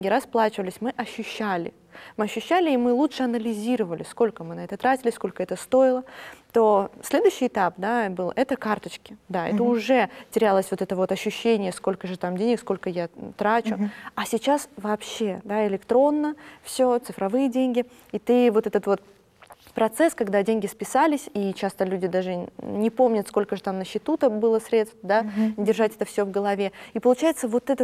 расплачивались, мы ощущали. Мы ощущали, и мы лучше анализировали, сколько мы на это тратили, сколько это стоило. То следующий этап, да, был, это карточки. Да, это уже терялось вот это вот ощущение, сколько же там денег, сколько я трачу. А сейчас вообще, да, электронно, все, цифровые деньги. И ты вот этот вот процесс, когда деньги списались, и часто люди даже не помнят, сколько же там на счету-то было средств, да, держать это все в голове. И получается вот это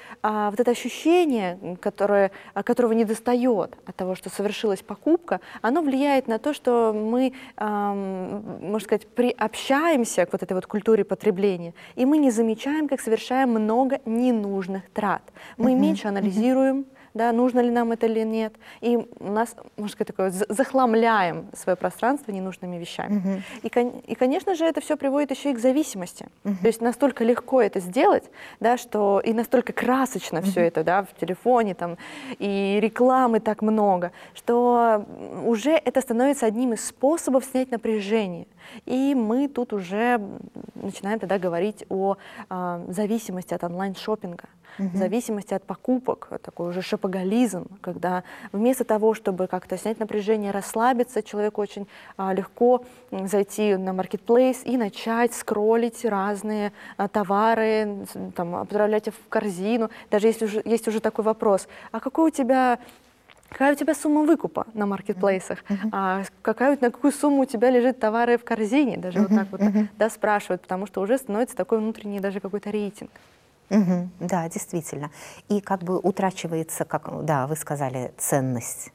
ощущение, которого не достает от того, что совершилась покупка, оно влияет на то, что мы, можно сказать, приобщаемся к вот этой вот культуре потребления, и мы не замечаем, как совершаем много ненужных трат. Мы меньше анализируем, да, нужно ли нам это или нет. И у нас, можно сказать, такое, захламляем свое пространство ненужными вещами. И, конечно же, это все приводит еще и к зависимости. То есть настолько легко это сделать, да, что и настолько красочно все это, да, в телефоне, там, и рекламы так много, что уже это становится одним из способов снять напряжение. И мы тут уже начинаем тогда говорить о зависимости от онлайн-шоппинга, зависимости от покупок, такой уже шопоголизм, когда вместо того, чтобы как-то снять напряжение, расслабиться, человеку очень легко зайти на маркетплейс и начать скроллить разные товары, там, отправлять их в корзину. Даже если есть уже такой вопрос, а какая у тебя сумма выкупа на маркетплейсах? На какую сумму у тебя лежит товары в корзине? Даже вот так вот, да, спрашивают, потому что уже становится такой внутренний даже какой-то рейтинг. Да, действительно. И как бы утрачивается, как, да, вы сказали, ценность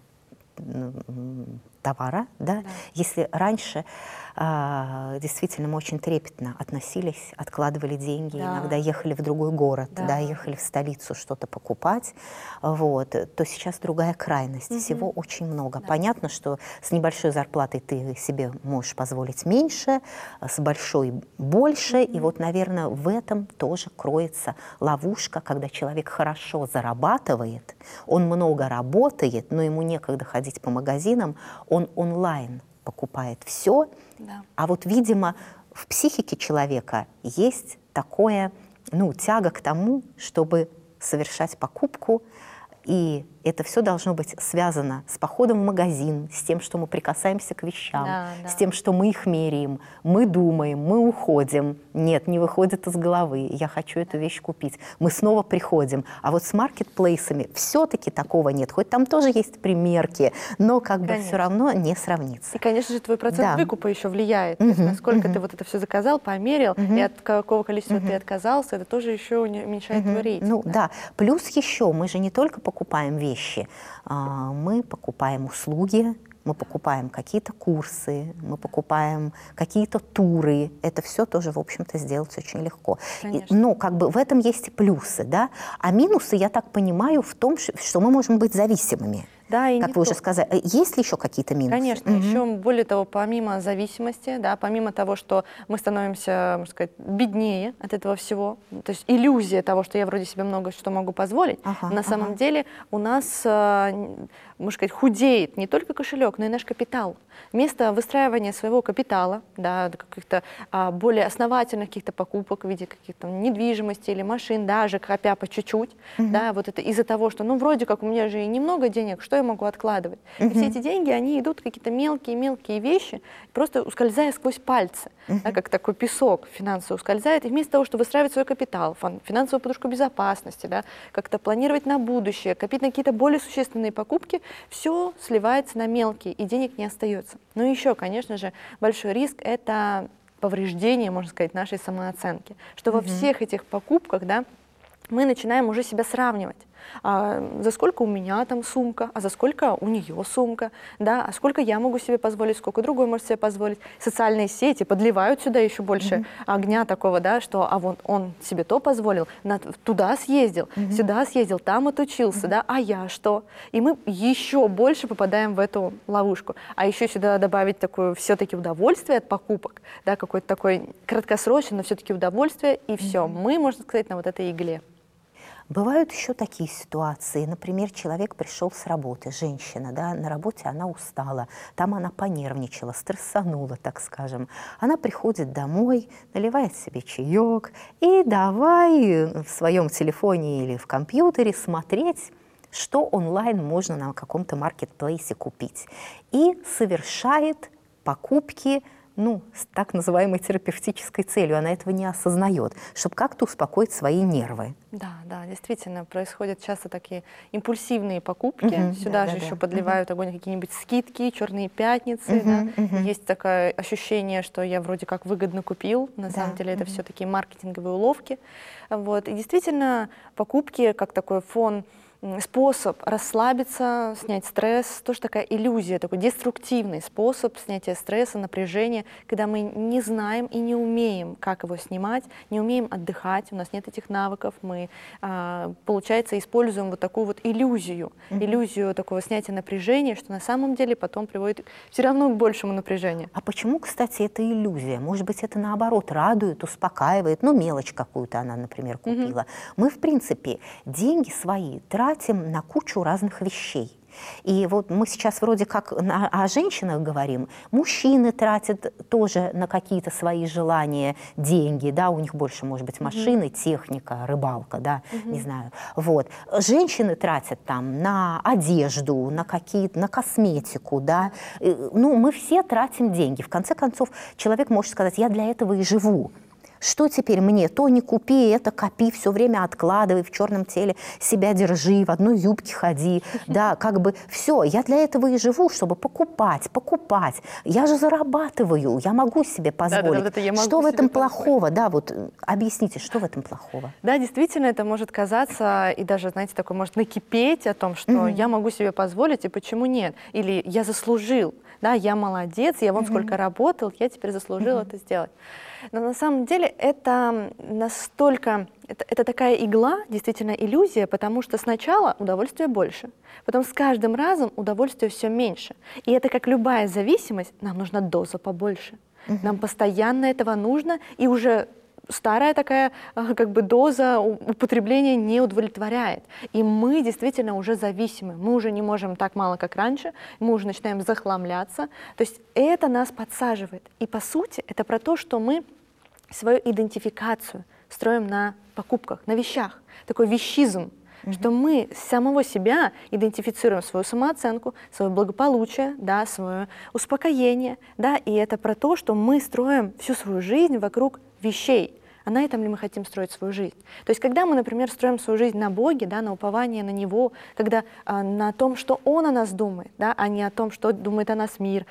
товара, да? Если раньше действительно мы очень трепетно относились, откладывали деньги, иногда ехали в другой город, да, ехали в столицу что-то покупать, вот, то сейчас другая крайность, всего очень много. Понятно, что с небольшой зарплатой ты себе можешь позволить меньше, с большой больше, и вот, наверное, в этом тоже кроется ловушка, когда человек хорошо зарабатывает, он много работает, но ему некогда ходить по магазинам, он онлайн покупает все, а вот, видимо, в психике человека есть такое, тяга к тому, чтобы совершать покупку, и это все должно быть связано с походом в магазин, с тем, что мы прикасаемся к вещам, с тем, что мы их меряем, мы думаем, мы уходим. Нет, не выходит из головы, я хочу эту вещь купить. Мы снова приходим. А вот с маркетплейсами все-таки такого нет. Хоть там тоже есть примерки, но как бы все равно не сравнится. И, конечно же, твой процент выкупа еще влияет. То есть, насколько ты вот это все заказал, померил, и от какого количества ты отказался, это тоже еще уменьшает твой рейтинг. Да. Плюс еще мы же не только покупаем вещи, мы покупаем услуги, мы покупаем какие-то курсы, мы покупаем какие-то туры. Это все тоже, в общем-то, сделать очень легко. Но как бы в этом есть и плюсы, да? А минусы, я так понимаю, в том, что мы можем быть зависимыми. Да, и как вы уже сказали. Есть ли еще какие-то минусы? Конечно, еще более того, помимо зависимости, да, помимо того, что мы становимся, можно сказать, беднее от этого всего, то есть иллюзия того, что я вроде себе много что могу позволить, на самом деле у нас, можно сказать, худеет не только кошелек, но и наш капитал. Вместо выстраивания своего капитала, да, каких-то более основательных каких-то покупок в виде каких-то недвижимости или машин, даже копя по чуть-чуть, да, вот это из-за того, что, вроде как у меня же и немного денег, что я могу откладывать? И все эти деньги, они идут в какие-то мелкие-мелкие вещи, просто ускользая сквозь пальцы, да, как такой песок финансово ускользает. И вместо того, чтобы выстраивать свой капитал, финансовую подушку безопасности, да, как-то планировать на будущее, копить на какие-то более существенные покупки, все сливается на мелкие, и денег не остается. Ну и еще, конечно же, большой риск – это повреждение, можно сказать, нашей самооценки, что во всех этих покупках, да, мы начинаем уже себя сравнивать. За сколько у меня там сумка, а за сколько у нее сумка, да, а сколько я могу себе позволить, сколько другой может себе позволить. Социальные сети подливают сюда еще больше огня такого, да, что вот он себе то позволил, туда съездил, сюда съездил, там отучился, да, а я что? И мы еще больше попадаем в эту ловушку. А еще сюда добавить такое все-таки удовольствие от покупок, да, какой-то такой краткосрочный, но все-таки удовольствие, и все, мы, можно сказать, на вот этой игле. Бывают еще такие ситуации. Например, человек пришел с работы, женщина, да, на работе она устала, там она понервничала, стрессанула, так скажем. Она приходит домой, наливает себе чаек и давай в своем телефоне или в компьютере смотреть что онлайн можно на каком-то маркетплейсе купить. И совершает покупки, ну, с так называемой терапевтической целью. Она этого не осознает, чтобы как-то успокоить свои нервы. Да, да, действительно, происходят часто такие импульсивные покупки. Сюда же еще подливают огонь какие-нибудь скидки, черные пятницы. Есть такое ощущение, что я вроде как выгодно купил. На самом деле это все такие маркетинговые уловки. Вот. И действительно, покупки как такой фон, способ расслабиться, снять стресс, тоже такая иллюзия, такой деструктивный способ снятия стресса, напряжения, когда мы не знаем и не умеем, как его снимать, не умеем отдыхать, у нас нет этих навыков, мы, получается, используем вот такую вот иллюзию, иллюзию такого снятия напряжения, что на самом деле потом приводит все равно к большему напряжению. А почему, кстати, это иллюзия? Может быть, это наоборот радует, успокаивает, ну, мелочь какую-то она, например, купила. Мы, в принципе, деньги свои тратим на кучу разных вещей. И вот мы сейчас вроде как о женщинах говорим, мужчины тратят тоже на какие-то свои желания деньги, да, у них больше, может быть, машины, техника, рыбалка, да, не знаю. Вот. Женщины тратят там на одежду, на какие-то, на косметику, да. Ну, мы все тратим деньги. В конце концов, человек может сказать, я для этого и живу. Что теперь мне? То не купи, это копи, все время откладывай, в черном теле себя держи, в одной юбке ходи. Да, как бы все, я для этого и живу, чтобы покупать. Я же зарабатываю, я могу себе позволить. Что в этом плохого? Да, вот объясните, что в этом плохого? Да, действительно, это может казаться, и даже, знаете, такое может накипеть о том, что я могу себе позволить, и почему нет? Или я заслужил, да, я молодец, я вон сколько работал, я теперь заслужил это сделать. Но на самом деле это настолько, это такая игла, действительно иллюзия, потому что сначала удовольствия больше, потом с каждым разом удовольствия все меньше. И это как любая зависимость, нам нужна доза побольше. Нам постоянно этого нужно, и уже старая такая как бы доза употребления не удовлетворяет. И мы действительно уже зависимы. Мы уже не можем так мало, как раньше. Мы уже начинаем захламляться. То есть это нас подсаживает. И по сути это про то, что мы свою идентификацию строим на покупках, на вещах. Такой вещизм. Что мы с самого себя идентифицируем свою самооценку, свое благополучие, да, свое успокоение. Да, и это про то, что мы строим всю свою жизнь вокруг вещей. А на этом ли мы хотим строить свою жизнь? То есть когда мы, например, строим свою жизнь на Боге, да, на упование на Него, когда на том, что Он о нас думает, да, а не о том, что думает о нас мир,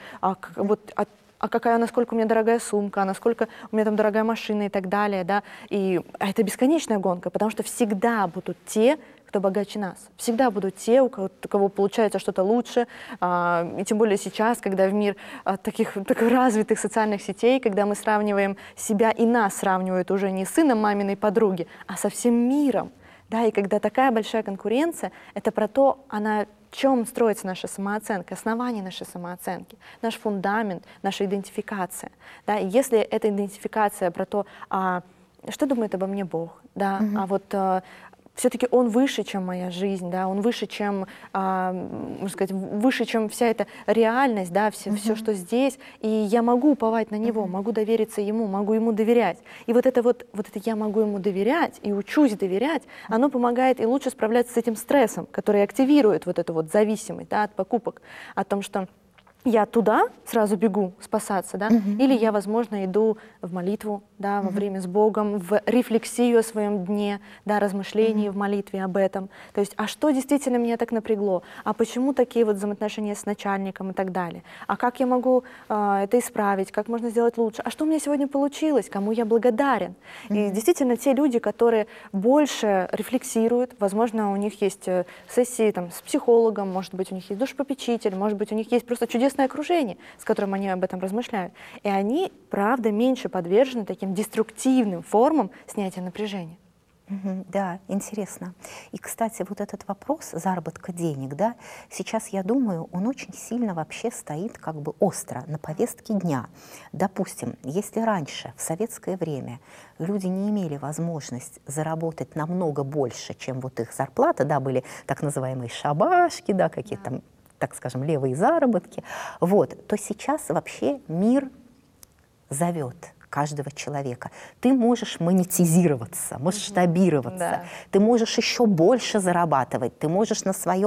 насколько у меня дорогая сумка, насколько у меня там дорогая машина и так далее, да, и это бесконечная гонка, потому что всегда будут те, кто богаче нас. Всегда будут те, у кого получается что-то лучше, и тем более сейчас, когда в мир таких развитых социальных сетей, когда мы сравниваем себя и нас сравнивают уже не с сыном маминой подруги, а со всем миром. Да, и когда такая большая конкуренция, это про то, на чем строится наша самооценка, основание нашей самооценки, наш фундамент, наша идентификация. Да, и если эта идентификация про то, что думает обо мне Бог, да, все-таки Он выше, чем моя жизнь, да, Он выше, чем, можно сказать, выше, чем вся эта реальность, да, все, что здесь, и я могу уповать на Него, могу довериться Ему, могу Ему доверять. И вот это я могу Ему доверять и учусь доверять, оно помогает и лучше справляться с этим стрессом, который активирует вот эту вот зависимость, да, от покупок, о том, что я туда сразу бегу спасаться, да, или я, возможно, иду в молитву, да, во время с Богом, в рефлексию о своем дне, да, размышление в молитве об этом. То есть, а что действительно меня так напрягло? А почему такие вот взаимоотношения с начальником и так далее? А как я могу это исправить? Как можно сделать лучше? А что у меня сегодня получилось? Кому я благодарен? И действительно, те люди, которые больше рефлексируют, возможно, у них есть сессии там, с психологом, может быть, у них есть душепопечитель, может быть, у них есть просто чудесное окружение, с которым они об этом размышляют. И они, правда, меньше подвержены таким деструктивным формам снятия напряжения. Да, интересно. И, кстати, вот этот вопрос заработка денег, да, сейчас, я думаю, он очень сильно вообще стоит как бы остро на повестке дня. Допустим, если раньше, в советское время, люди не имели возможность заработать намного больше, чем вот их зарплата, да, были так называемые шабашки, да, какие-то там, так скажем, левые заработки, вот, то сейчас вообще мир зовет каждого человека. Ты можешь монетизироваться, масштабироваться, ты можешь еще больше зарабатывать, ты можешь на своем